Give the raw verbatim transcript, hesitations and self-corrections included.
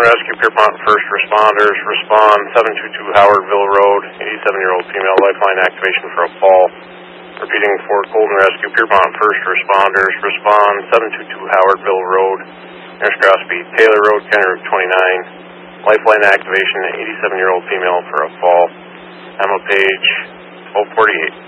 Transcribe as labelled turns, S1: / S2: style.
S1: Rescue, Pierpont First Responders, respond seven two two Howardville Road, eighty-seven-year-old female, lifeline activation for a fall. Repeating for Golden Rescue, Pierpont First Responders, respond seven two two Howardville Road, near Scrosby, Taylor Road, County Route twenty-nine. Lifeline activation, eighty-seven-year-old female for a fall. Emma Page, twelve forty-eight.